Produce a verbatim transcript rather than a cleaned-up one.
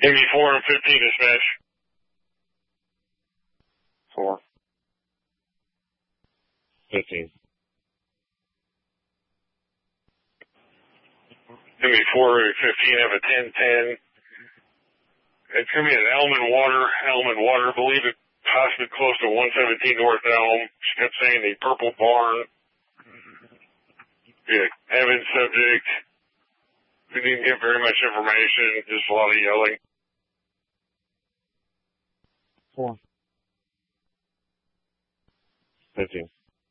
Give me four and fifteen dispatch. Four. Fifteen. Give me four and fifteen, have a ten ten. It's going to be at Elm and Water, Elm and Water, I believe it possibly close to one seventeen North Elm. She kept saying the purple barn. Yeah, Evan subject. We didn't get very much information, just a lot of yelling. Four. Fifteen.